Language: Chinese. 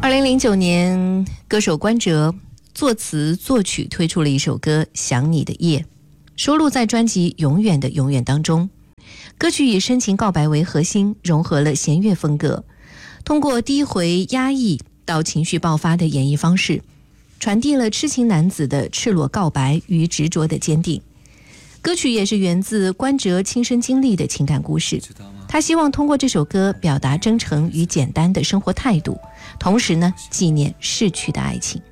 2009年，歌手关喆作词作曲推出了一首歌《想你的夜》，收录在专辑《永远的永远》当中。歌曲以深情告白为核心，融合了弦乐风格，通过低回压抑到情绪爆发的演绎方式，传递了痴情男子的赤裸告白与执着的坚定。歌曲也是源自关喆亲身经历的情感故事，他希望通过这首歌表达真诚与简单的生活态度，同时呢，纪念逝去的爱情。